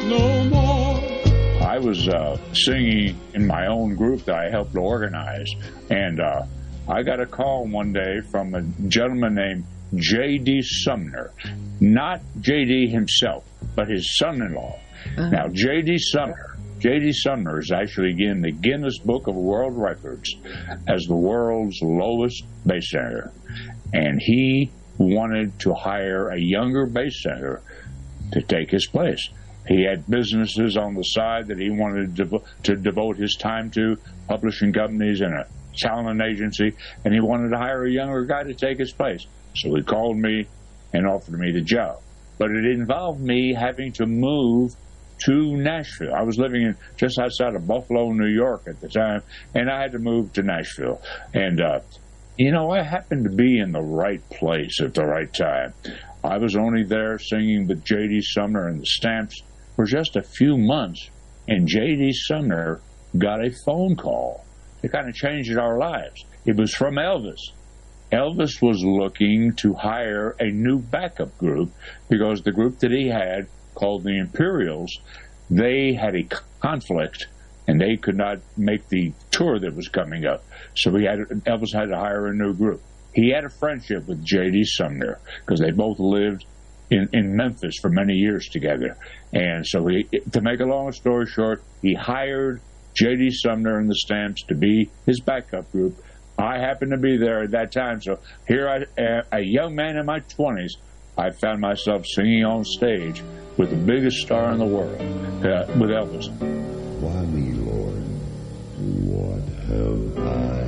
no more. I was singing in my own group that I helped organize, and I got a call one day from a gentleman named J.D. Sumner. Not J.D. himself, but his son-in-law. Now, J.D. Sumner is actually in the Guinness Book of World Records as the world's lowest bass singer. And he wanted to hire a younger bass singer to take his place. He had businesses on the side that he wanted to devote his time to, publishing companies and a talent agency, and he wanted to hire a younger guy to take his place. So he called me and offered me the job. But it involved me having to move to Nashville. I was living just outside of Buffalo, New York at the time, and I had to move to Nashville. And, I happened to be in the right place at the right time. I was only there singing with J.D. Sumner and the Stamps for just a few months, and J.D. Sumner got a phone call. It kind of changed our lives. It was from Elvis. Elvis was looking to hire a new backup group because the group that he had, called the Imperials, they had a conflict and they could not make the tour that was coming up. So Elvis had to hire a new group. He had a friendship with J.D. Sumner because they both lived in Memphis for many years together. And so to make a long story short, he hired J.D. Sumner and the Stamps to be his backup group. I happened to be there at that time. So here a young man in my 20s, I found myself singing on stage with the biggest star in the world, with Elvis. Why me, Lord? What have I